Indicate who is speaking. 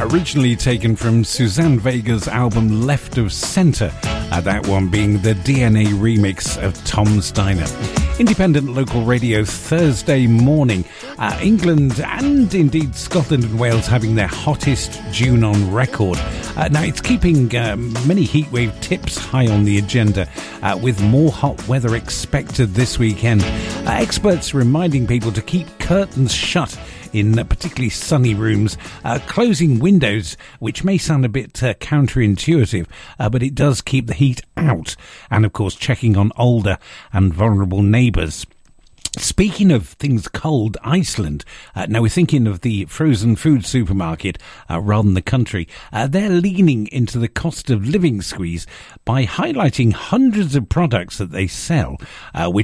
Speaker 1: originally taken from Suzanne Vega's album Left of Centre, that one being the DNA remix of Tom's Diner. Independent local radio Thursday morning. England and indeed Scotland and Wales having their hottest June on record. Now it's keeping many heatwave tips high on the agenda, with more hot weather expected this weekend. Experts reminding people to keep curtains shut in particularly sunny rooms, closing windows, which may sound a bit counterintuitive, but it does keep the heat out, and of course checking on older and vulnerable neighbours. Speaking of things cold, Iceland, now we're thinking of the frozen food supermarket rather than the country. They're leaning into the cost of living squeeze by highlighting hundreds of products that they sell, which